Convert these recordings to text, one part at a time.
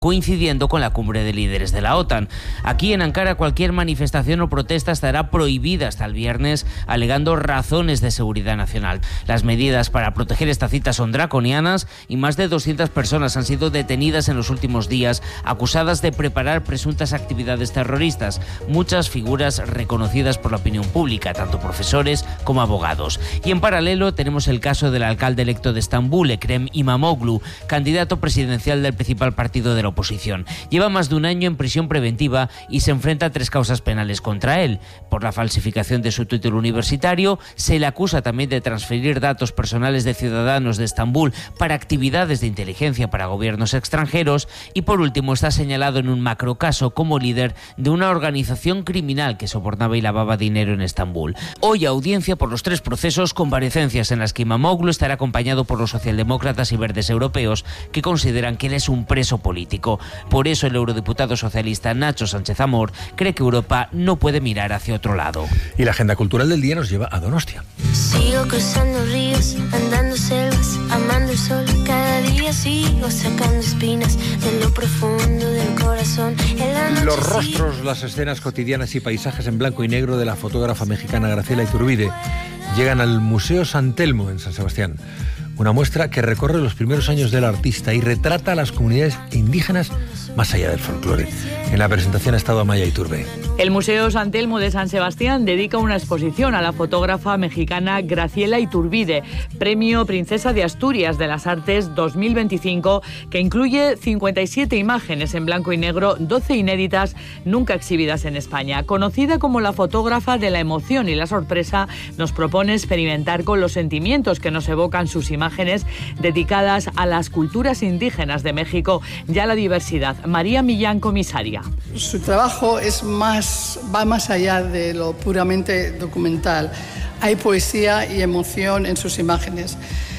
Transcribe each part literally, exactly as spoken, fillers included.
coincidiendo con la cumbre de líderes de la OTAN. Aquí en Ankara cualquier manifestación o protesta estará prohibida hasta el viernes, alegando razones de seguridad nacional. Las medidas para proteger esta cita son draconianas y más de doscientas personas han sido detenidas en los últimos días, acusadas de preparar presuntas actividades terroristas, muchas figuras reconocidas por la opinión pública, tanto profesores como abogados. Y en paralelo tenemos el caso del alcalde electo de Estambul, Ekrem İmamoğlu, candidato presidencial del principal partido de la oposición. Lleva más de un año en prisión preventiva y se enfrenta a tres causas penales contra él. Por la falsificación de su título universitario, se le acusa también de transferir datos personales de ciudadanos de Estambul para actividades de inteligencia para gobiernos extranjeros y, por último, está señalado en un macrocaso como líder de una organización criminal que sobornaba y lavaba dinero en Estambul. Hoy audiencia por los tres procesos, comparecencias en las que İmamoğlu estará acompañado por los socialdemócratas y verdes europeos, que consideran que él es un preso político. Por eso el eurodiputado socialista Nacho Sánchez Amor cree que Europa no puede mirar hacia otro lado. Y la agenda cultural del día nos lleva a Donostia. Sigo cruzando ríos, andando selvas, amando el sol. Cada día sigo sacando espinas de lo profundo del corazón. Los rostros, las escenas cotidianas y paisajes en blanco y negro de la fotógrafa mexicana Graciela Iturbide llegan al Museo San Telmo en San Sebastián. Una muestra que recorre los primeros años del artista y retrata a las comunidades indígenas más allá del folclore. En la presentación ha estado Amaya Iturbe. El Museo San Telmo de San Sebastián dedica una exposición a la fotógrafa mexicana Graciela Iturbide, Premio Princesa de Asturias de las Artes dos mil veinticinco, que incluye cincuenta y siete imágenes en blanco y negro, doce inéditas, nunca exhibidas en España. Conocida como la fotógrafa de la emoción y la sorpresa, nos propone experimentar con los sentimientos que nos evocan sus imágenes dedicadas a las culturas indígenas de México y a la diversidad. María Millán, comisaria. Su trabajo es más, va más allá de lo puramente documental. Hay poesía y emoción en sus imágenes.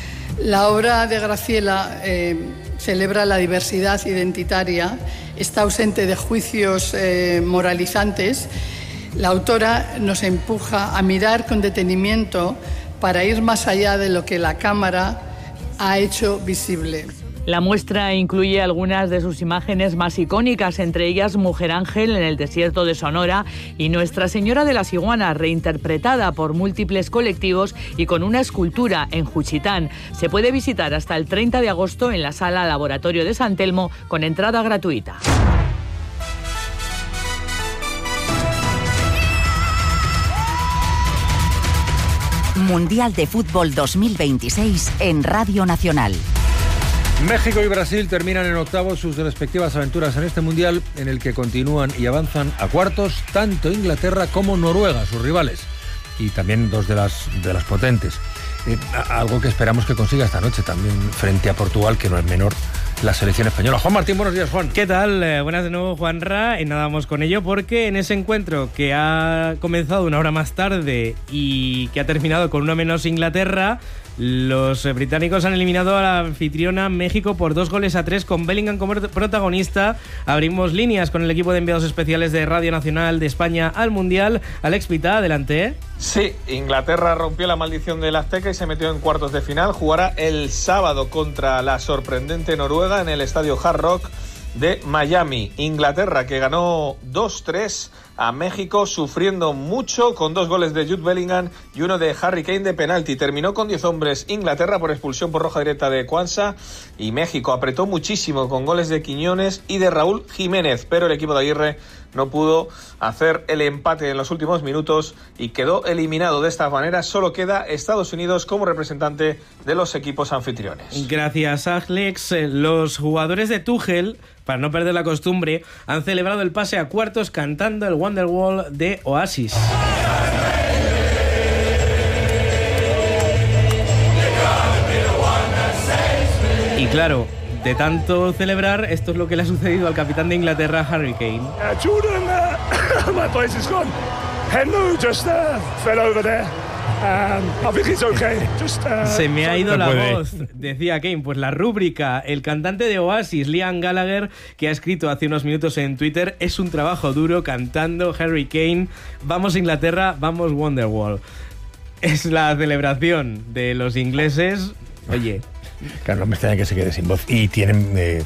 La obra de Graciela eh, celebra la diversidad identitaria, está ausente de juicios eh, moralizantes. La autora nos empuja a mirar con detenimiento para ir más allá de lo que la cámara ha hecho visible. La muestra incluye algunas de sus imágenes más icónicas, entre ellas Mujer Ángel en el desierto de Sonora y Nuestra Señora de las Iguanas, reinterpretada por múltiples colectivos y con una escultura en Juchitán. Se puede visitar hasta el treinta de agosto en la Sala Laboratorio de San Telmo con entrada gratuita. Mundial de Fútbol dos mil veintiséis en Radio Nacional. México y Brasil terminan en octavos sus respectivas aventuras en este Mundial, en el que continúan y avanzan a cuartos tanto Inglaterra como Noruega, sus rivales, y también dos de las, de las potentes. Eh, algo que esperamos que consiga esta noche también frente a Portugal, que no es menor la selección española. Juan Martín, buenos días, Juan. ¿Qué tal? Eh, buenas de nuevo, Juanra. Y nada, vamos con ello porque en ese encuentro que ha comenzado una hora más tarde y que ha terminado con una menos Inglaterra, los británicos han eliminado a la anfitriona México por dos goles a tres con Bellingham como protagonista. Abrimos líneas con el equipo de enviados especiales de Radio Nacional de España al Mundial. Alex Pita, adelante. Sí, Inglaterra rompió la maldición del Azteca y se metió en cuartos de final. Jugará el sábado contra la sorprendente Noruega en el estadio Hard Rock de Miami. Inglaterra, que ganó dos tres a México, sufriendo mucho, con dos goles de Jude Bellingham y uno de Harry Kane de penalti. Terminó con diez hombres Inglaterra por expulsión por roja directa de Quansah, y México apretó muchísimo con goles de Quiñones y de Raúl Jiménez, pero el equipo de Aguirre no pudo hacer el empate en los últimos minutos y quedó eliminado de esta manera. Solo queda Estados Unidos como representante de los equipos anfitriones. Gracias, Alex. Los jugadores de Tuchel, para no perder la costumbre, han celebrado el pase a cuartos cantando el Wonderwall de Oasis. Y claro, de tanto celebrar, esto es lo que le ha sucedido al capitán de Inglaterra, Harry Kane. Uh, Jordan, uh, my place is gone. Henry just uh, fell over there. Um, I think it's okay. Just, uh, Se me ha ido no la puede. voz, decía Kane. Pues la rúbrica, el cantante de Oasis, Liam Gallagher, que ha escrito hace unos minutos en Twitter: es un trabajo duro cantando Harry Kane. Vamos Inglaterra, vamos Wonderwall. Es la celebración de los ingleses. Oye, Claro, no me extraña que se quede sin voz. Y tienen, eh,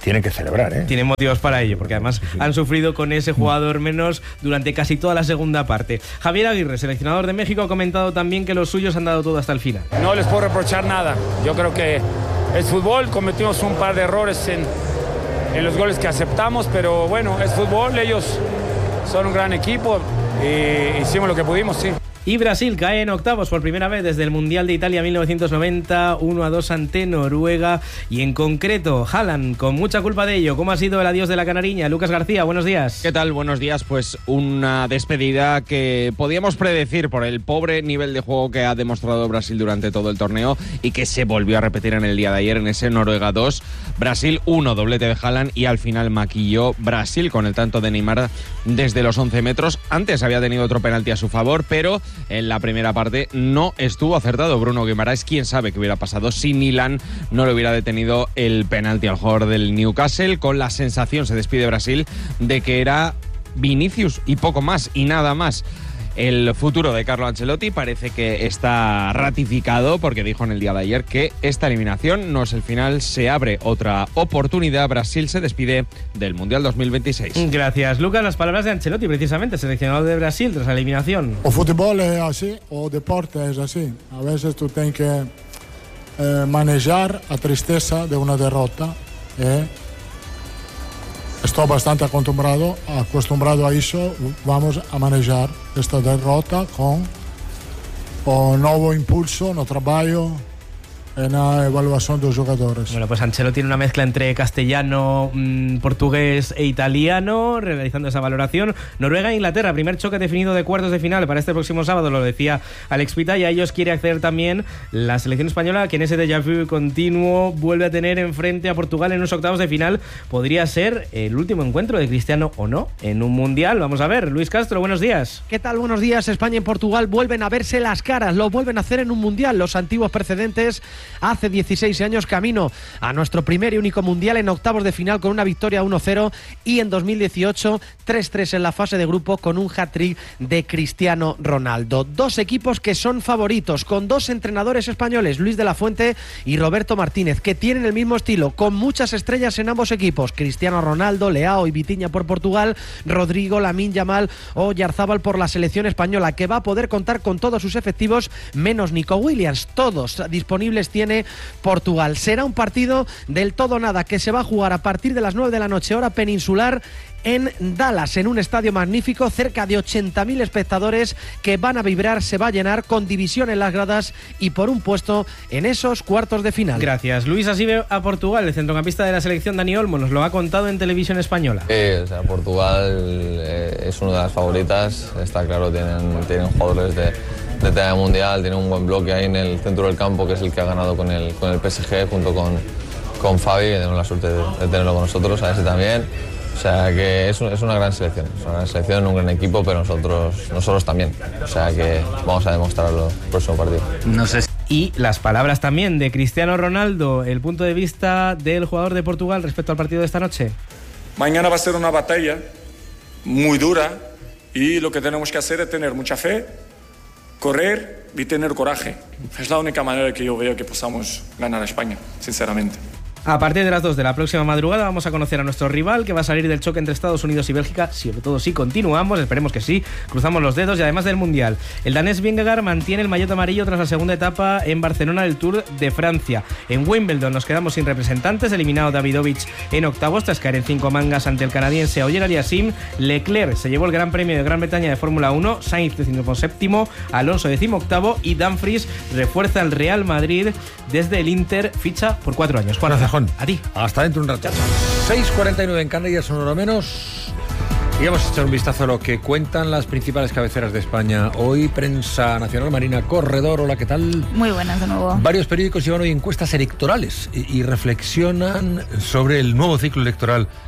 tienen que celebrar, ¿eh? Tienen motivos para ello, porque además sí, sí. han sufrido con ese jugador menos durante casi toda la segunda parte. Javier Aguirre, seleccionador de México, ha comentado también que los suyos han dado todo hasta el final. No les puedo reprochar nada. Yo creo que es fútbol, cometimos un par de errores en, en los goles que aceptamos, pero bueno, es fútbol, ellos son un gran equipo y hicimos lo que pudimos, sí. Y Brasil cae en octavos por primera vez desde el Mundial de Italia mil novecientos noventa, uno a dos ante Noruega, y en concreto Haaland con mucha culpa de ello. ¿Cómo ha sido el adiós de la canariña? Lucas García, buenos días. ¿Qué tal? Buenos días. Pues una despedida que podíamos predecir por el pobre nivel de juego que ha demostrado Brasil durante todo el torneo y que se volvió a repetir en el día de ayer en ese Noruega dos, Brasil uno, doblete de Haaland, y al final maquilló Brasil con el tanto de Neymar desde los once metros. Antes había tenido otro penalti a su favor, pero en la primera parte no estuvo acertado Bruno Guimaraes. Quién sabe qué hubiera pasado si Milan no le hubiera detenido el penalti al jugador del Newcastle. Con la sensación, se despide Brasil, de que era Vinicius y poco más y nada más. El futuro de Carlo Ancelotti parece que está ratificado, porque dijo en el día de ayer que esta eliminación no es el final, se abre otra oportunidad. Brasil se despide del Mundial dos mil veintiséis. Gracias, Lucas. Las palabras de Ancelotti, precisamente, seleccionado de Brasil tras la eliminación. O fútbol es así, o deporte es así. A veces tú tienes que eh, manejar la tristeza de una derrota. Eh. Estoy bastante acostumbrado, acostumbrado a eso. Vamos a manejar esta derrota con un nuevo impulso, no trabajo en la evaluación de los jugadores. Bueno, pues Ancelotti tiene una mezcla entre castellano, mmm, portugués e italiano, realizando esa valoración. Noruega e Inglaterra, primer choque definido de cuartos de final para este próximo sábado, lo decía Alex Pita, y a ellos quiere acceder también la selección española, que en ese déjà vu continuo vuelve a tener enfrente a Portugal en unos octavos de final. Podría ser el último encuentro de Cristiano o no en un mundial. Vamos a ver. Luis Castro, buenos días. ¿Qué tal? Buenos días. España y Portugal vuelven a verse las caras, lo vuelven a hacer en un mundial. Los antiguos precedentes, hace dieciséis años, camino a nuestro primer y único mundial, en octavos de final con una victoria uno cero, y en dos mil dieciocho tres tres en la fase de grupo con un hat-trick de Cristiano Ronaldo. Dos equipos que son favoritos, con dos entrenadores españoles, Luis de la Fuente y Roberto Martínez, que tienen el mismo estilo, con muchas estrellas en ambos equipos: Cristiano Ronaldo, Leao y Vitinha por Portugal, Rodrigo, Lamine Yamal o Yarzábal por la selección española, que va a poder contar con todos sus efectivos menos Nico Williams. Todos disponibles tiene Portugal. Será un partido del todo nada, que se va a jugar a partir de las nueve de la noche, hora peninsular, en Dallas, en un estadio magnífico, cerca de ochenta mil espectadores que van a vibrar, se va a llenar, con división en las gradas y por un puesto en esos cuartos de final. Gracias, Luis. Así ve a Portugal. El centrocampista de la selección, Dani Olmo, nos lo ha contado en televisión española. Sí, o sea, Portugal eh, es una de las favoritas, está claro, tienen, tienen jugadores de de talla mundial, tiene un buen bloque ahí en el centro del campo, que es el que ha ganado con el, con el P S G junto con, con Fabi, que tenemos la suerte de, de tenerlo con nosotros, a ese también. O sea que es, es una gran selección, es una gran selección, un gran equipo, pero nosotros, nosotros también. O sea que vamos a demostrarlo el próximo partido. No sé si... Y las palabras también de Cristiano Ronaldo, el punto de vista del jugador de Portugal respecto al partido de esta noche. Mañana va a ser una batalla muy dura y lo que tenemos que hacer es tener mucha fe, correr y tener coraje. Es la única manera que yo veo que podamos ganar a España, sinceramente. A partir de las dos de la próxima madrugada vamos a conocer a nuestro rival, que va a salir del choque entre Estados Unidos y Bélgica, sobre todo si continuamos, esperemos que sí, cruzamos los dedos, y además del Mundial. El danés Vingegaard mantiene el maillot amarillo tras la segunda etapa en Barcelona del Tour de Francia. En Wimbledon nos quedamos sin representantes, eliminado Davidovich en octavos tras caer en cinco mangas ante el canadiense Ogier Aliassime. Leclerc se llevó el Gran Premio de Gran Bretaña de Fórmula uno, Sainz decimoséptimo, Alonso decimoctavo, y Dumfries refuerza el Real Madrid desde el Inter, ficha por cuatro años. Juan Gracias, Juan. A ti. Hasta dentro un rato. seis cuarenta y nueve en Canarias, una hora menos. Y vamos a echar un vistazo a lo que cuentan las principales cabeceras de España hoy. Prensa nacional, Marina Corredor, hola, ¿qué tal? Muy buenas de nuevo. Varios periódicos llevan hoy encuestas electorales y, y reflexionan sobre el nuevo ciclo electoral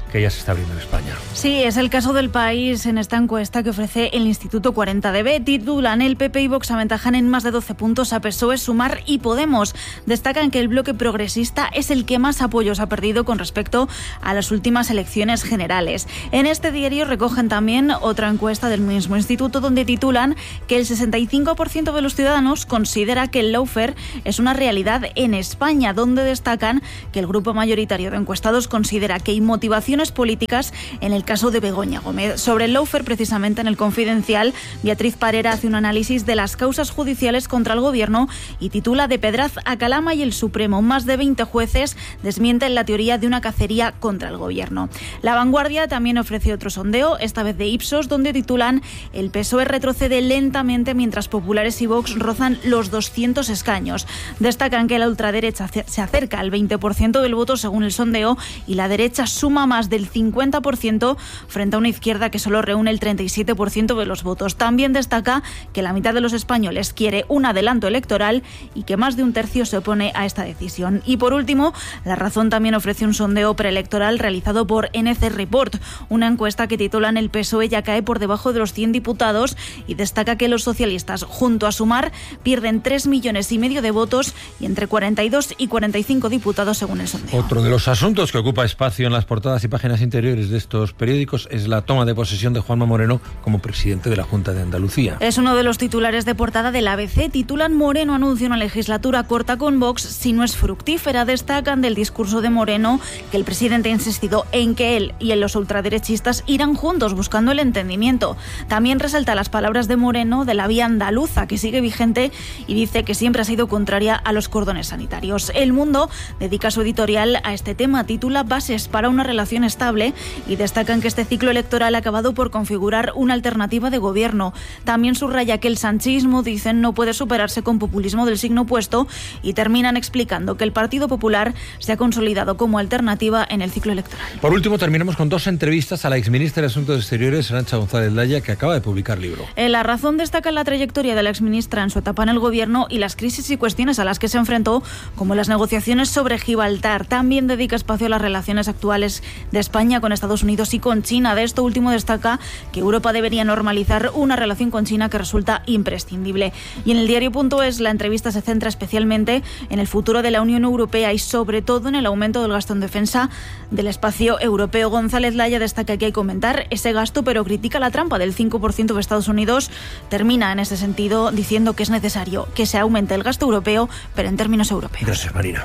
que ya se está abriendo en España. Sí, es el caso del país en esta encuesta que ofrece el Instituto cuarenta D B. Titulan: el P P y Vox aventajan en más de doce puntos a P S O E, Sumar y Podemos. Destacan que el bloque progresista es el que más apoyos ha perdido con respecto a las últimas elecciones generales. En este diario recogen también otra encuesta del mismo instituto donde titulan que el sesenta y cinco por ciento de los ciudadanos considera que el lawfare es una realidad en España, donde destacan que el grupo mayoritario de encuestados considera que hay motivaciones políticas en el caso de Begoña Gómez. Sobre el lawfare, precisamente en El Confidencial, Beatriz Parera hace un análisis de las causas judiciales contra el gobierno y titula: de Pedraz a Calama y el Supremo, más de veinte jueces desmienten la teoría de una cacería contra el gobierno. La Vanguardia también ofrece otro sondeo, esta vez de Ipsos, donde titulan: el P S O E retrocede lentamente mientras populares y Vox rozan los doscientos escaños. Destacan que la ultraderecha se acerca al veinte por ciento del voto según el sondeo y la derecha suma más del cincuenta por ciento frente a una izquierda que solo reúne el treinta y siete por ciento de los votos. También destaca que la mitad de los españoles quiere un adelanto electoral y que más de un tercio se opone a esta decisión. Y por último, La Razón también ofrece un sondeo preelectoral realizado por N C Report, una encuesta que titulan: el P S O E ya cae por debajo de los cien diputados, y destaca que los socialistas, junto a Sumar, pierden tres millones y medio de votos y entre cuarenta y dos y cuarenta y cinco diputados según el sondeo. Otro de los asuntos que ocupa espacio en las portadas y páginas interiores de estos periódicos es la toma de posesión de Juanma Moreno como presidente de la Junta de Andalucía. Es uno de los titulares de portada del A B C. Titulan: Moreno anuncia una legislatura corta con Vox si no es fructífera. Destacan del discurso de Moreno que el presidente ha insistido en que él y en los ultraderechistas irán juntos buscando el entendimiento. También resalta las palabras de Moreno de la vía andaluza, que sigue vigente, y dice que siempre ha sido contraria a los cordones sanitarios. El Mundo dedica su editorial a este tema. Titula: Bases para una relación estable, y destacan que este ciclo electoral ha acabado por configurar una alternativa de gobierno. También subraya que el sanchismo, dicen, no puede superarse con populismo del signo opuesto, y terminan explicando que el Partido Popular se ha consolidado como alternativa en el ciclo electoral. Por último, terminamos con dos entrevistas a la exministra de Asuntos Exteriores, Arantxa González Laya, que acaba de publicar libro. En La Razón destaca la trayectoria de la exministra en su etapa en el gobierno y las crisis y cuestiones a las que se enfrentó, como las negociaciones sobre Gibraltar. También dedica espacio a las relaciones actuales de España con Estados Unidos y con China. De esto último destaca que Europa debería normalizar una relación con China que resulta imprescindible. Y en el diario.es la entrevista se centra especialmente en el futuro de la Unión Europea y sobre todo en el aumento del gasto en defensa del espacio europeo. González Laya destaca que hay que aumentar ese gasto, pero critica la trampa del cinco por ciento de Estados Unidos. Termina en ese sentido diciendo que es necesario que se aumente el gasto europeo, pero en términos europeos. Gracias, Marina.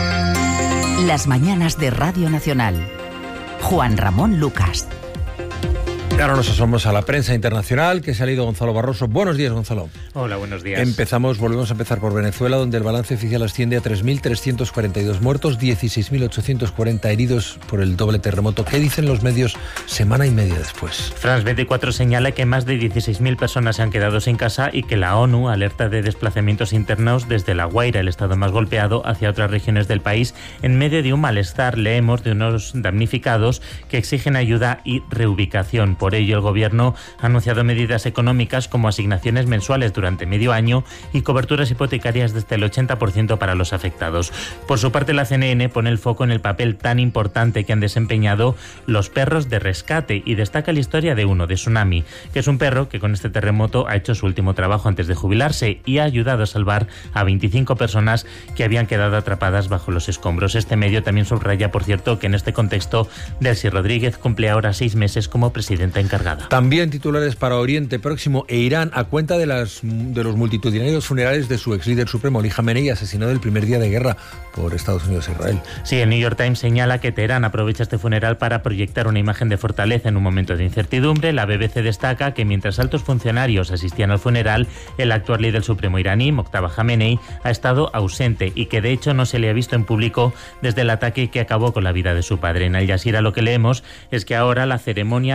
Las mañanas de Radio Nacional. Juan Ramón Lucas. Ahora nos asomamos a la prensa internacional, que se ha leído Gonzalo Barroso. Buenos días, Gonzalo. Hola, buenos días. Empezamos, volvemos a empezar por Venezuela, donde el balance oficial asciende a tres mil trescientos cuarenta y dos muertos, dieciséis mil ochocientos cuarenta heridos por el doble terremoto. ¿Qué dicen los medios semana y media después? France veinticuatro señala que más de dieciséis mil personas se han quedado sin casa y que la ONU alerta de desplazamientos internos desde La Guaira, el estado más golpeado, hacia otras regiones del país. En medio de un malestar, leemos de unos damnificados que exigen ayuda y reubicación. Por ello, el Gobierno ha anunciado medidas económicas como asignaciones mensuales durante medio año y coberturas hipotecarias desde el ochenta por ciento para los afectados. Por su parte, la C N N pone el foco en el papel tan importante que han desempeñado los perros de rescate y destaca la historia de uno, de Tsunami, que es un perro que con este terremoto ha hecho su último trabajo antes de jubilarse y ha ayudado a salvar a veinticinco personas que habían quedado atrapadas bajo los escombros. Este medio también subraya, por cierto, que en este contexto Delcy Rodríguez cumple ahora seis meses como presidenta encargada. También titulares para Oriente Próximo e Irán a cuenta de, las, de los multitudinarios funerales de su ex líder supremo, Ali Jamenei, asesinado el primer día de guerra por Estados Unidos e Israel. Sí, el New York Times señala que Teherán aprovecha este funeral para proyectar una imagen de fortaleza en un momento de incertidumbre. La B B C destaca que mientras altos funcionarios asistían al funeral, el actual líder supremo iraní, Mojtaba Jamenei, ha estado ausente y que de hecho no se le ha visto en público desde el ataque que acabó con la vida de su padre. En Al Jazeera lo que leemos es que ahora la ceremonia, ahora que la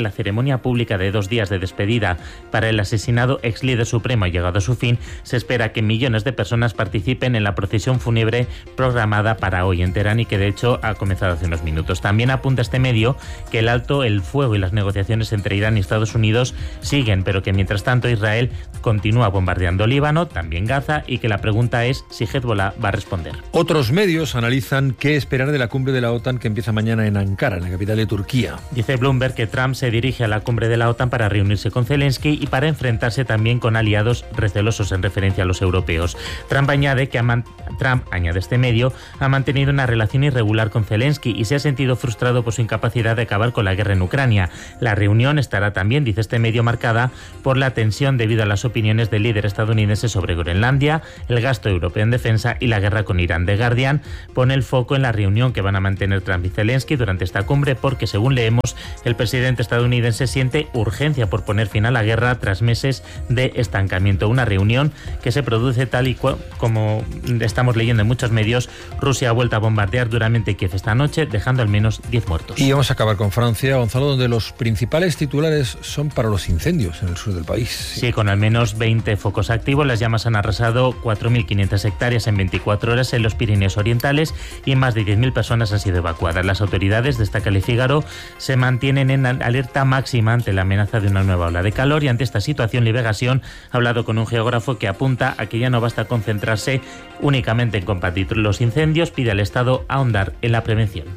la ceremonia pública de dos días de despedida para el asesinado ex líder supremo ha llegado a su fin, se espera que millones de personas participen en la procesión fúnebre programada para hoy en Teherán y que de hecho ha comenzado hace unos minutos. También apunta este medio que el alto el fuego y las negociaciones entre Irán y Estados Unidos siguen, pero que mientras tanto Israel continúa bombardeando Líbano, también Gaza, y que la pregunta es si Hezbollah va a responder. Otros medios analizan qué esperar de la cumbre de la OTAN que empieza mañana en Ankara, en la capital de Turquía. Dice Bloomberg que Trump se dirige a la cumbre de la OTAN para reunirse con Zelensky y para enfrentarse también con aliados recelosos en referencia a los europeos. Trump añade que man- Trump, añade este medio, ha mantenido una relación irregular con Zelensky y se ha sentido frustrado por su incapacidad de acabar con la guerra en Ucrania. La reunión estará también, dice este medio, marcada por la tensión debido a las opiniones del líder estadounidense sobre Groenlandia, el gasto europeo en defensa y la guerra con Irán. The Guardian pone el foco en la reunión que van a mantener Trump y Zelensky durante esta cumbre porque, según leemos, el presidente estadounidense siente urgencia por poner fin a la guerra tras meses de estancamiento. Una reunión que se produce tal y cual, como estamos leyendo en muchos medios. Rusia ha vuelto a bombardear duramente Kiev esta noche, dejando al menos diez muertos. Y vamos a acabar con Francia, Gonzalo, donde los principales titulares son para los incendios en el sur del país. Sí, sí, con al menos veinte focos activos. Las llamas han arrasado cuatro mil quinientas hectáreas en veinticuatro horas en los Pirineos Orientales y más de diez mil personas han sido evacuadas. Las autoridades, destaca El Figaro, se mantienen en alerta máxima ante la amenaza de una nueva ola de calor y ante esta situación Libegación ha hablado con un geógrafo que apunta a que ya no basta concentrarse únicamente en combatir los incendios, pide al Estado ahondar en la prevención.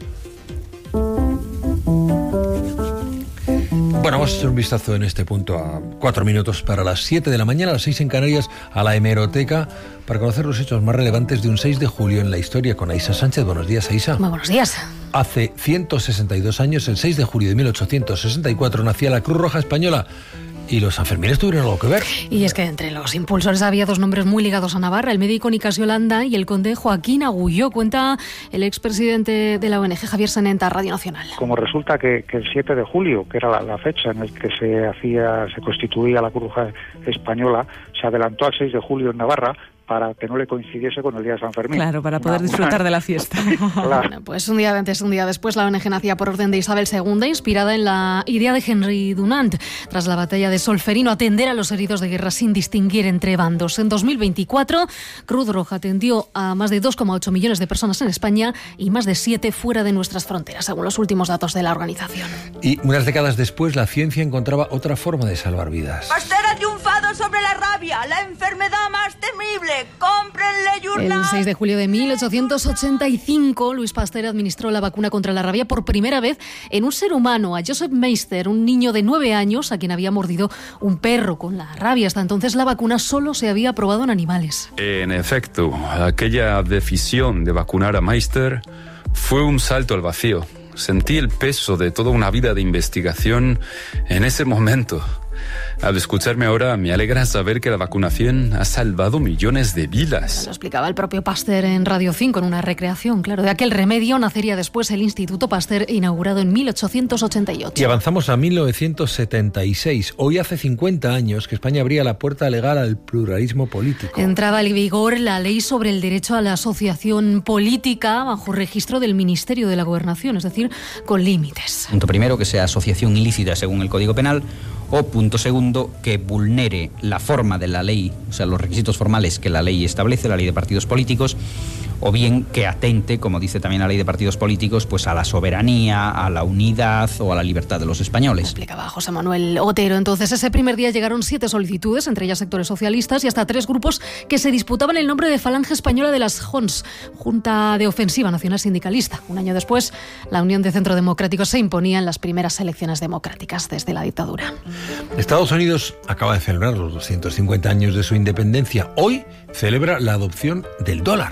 Bueno, vamos a echar un vistazo en este punto a cuatro minutos para las siete de la mañana, a las seis en Canarias, a la hemeroteca, para conocer los hechos más relevantes de un seis de julio en la historia con Aisa Sánchez. Buenos días, Aisa. Muy buenos días. Hace ciento sesenta y dos años, el seis de julio de mil ochocientos sesenta y cuatro, nacía la Cruz Roja Española. ¿Y los Sanfermines tuvieron algo que ver? Y es que entre los impulsores había dos nombres muy ligados a Navarra, el médico Nicasio Landa y el conde Joaquín Agulló, cuenta el expresidente de la O N G, Javier Senenta, a Radio Nacional. Como resulta que, que el siete de julio, que era la, la fecha en la que se hacía, se constituía la Cruz Roja Española, se adelantó al seis de julio en Navarra, para que no le coincidiese con el día de San Fermín. Claro, para poder una, disfrutar una... de la fiesta. Claro. Bueno, pues un día antes, un día después, la O N G nacía por orden de Isabel segunda, inspirada en la idea de Henry Dunant. Tras la batalla de Solferino, atender a los heridos de guerra sin distinguir entre bandos. En dos mil veinticuatro, Cruz Roja atendió a más de dos coma ocho millones de personas en España y más de siete fuera de nuestras fronteras, según los últimos datos de la organización. Y unas décadas después, la ciencia encontraba otra forma de salvar vidas. Pasteur ha triunfado sobre la rabia, la enfermedad más temible. ¡Cómprenle Journal! El seis de julio de mil ochocientos ochenta y cinco, Louis Pasteur administró la vacuna contra la rabia por primera vez en un ser humano, a Joseph Meister, un niño de nueve años a quien había mordido un perro con la rabia. Hasta entonces la vacuna solo se había probado en animales. En efecto, aquella decisión de vacunar a Meister fue un salto al vacío. Sentí el peso de toda una vida de investigación en ese momento. Al escucharme ahora, me alegra saber que la vacunación ha salvado millones de vidas. Lo explicaba el propio Pasteur en Radio cinco en una recreación. Claro, de aquel remedio nacería después el Instituto Pasteur, inaugurado en mil ochocientos ochenta y ocho. Y avanzamos a mil novecientos setenta y seis. Hoy hace cincuenta años que España abría la puerta legal al pluralismo político. Entraba en vigor la ley sobre el derecho a la asociación política bajo registro del Ministerio de la Gobernación, es decir, con límites. Punto primero, que sea asociación ilícita según el Código Penal. O punto segundo, que vulnere la forma de la ley, o sea, los requisitos formales que la ley establece, la ley de partidos políticos, o bien que atente, como dice también la ley de partidos políticos, pues a la soberanía, a la unidad o a la libertad de los españoles. Explicaba José Manuel Otero. Entonces, ese primer día llegaron siete solicitudes, entre ellas sectores socialistas, y hasta tres grupos que se disputaban el nombre de Falange Española de las Jons, Junta de Ofensiva Nacional Sindicalista. Un año después, la Unión de Centro Democrático se imponía en las primeras elecciones democráticas desde la dictadura. Estados Unidos acaba de celebrar los doscientos cincuenta años de su independencia. Hoy celebra la adopción del dólar.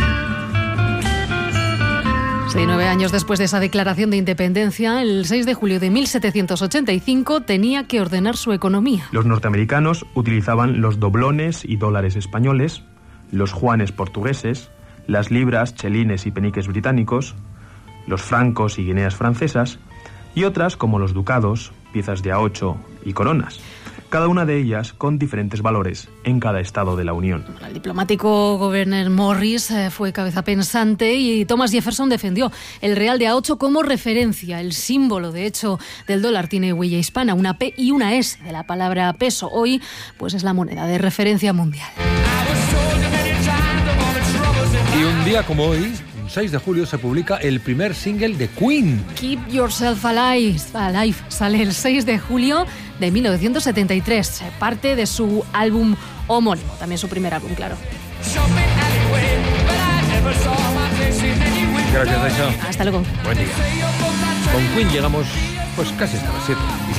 Sí, nueve años después de esa declaración de independencia, el seis de julio de mil setecientos ochenta y cinco tenía que ordenar su economía. Los norteamericanos utilizaban los doblones y dólares españoles, los juanes portugueses, las libras, chelines y peniques británicos, los francos y guineas francesas, y otras como los ducados, piezas de a ocho y coronas. cada una de ellas con diferentes valores en cada estado de la Unión. El diplomático Gouverneur Morris eh, fue cabeza pensante y Thomas Jefferson defendió el real de A ocho como referencia. El símbolo, de hecho, del dólar tiene huella hispana, una P y una S de la palabra peso. Hoy, pues es la moneda de referencia mundial. Y un día como hoy, seis de julio, se publica el primer single de Queen. Keep Yourself Alive, Alive sale el seis de julio de mil novecientos setenta y tres, parte de su álbum homónimo, también su primer álbum, claro. Gracias, Aisha. Hasta luego. Buen día. Con Queen llegamos pues casi hasta las siete.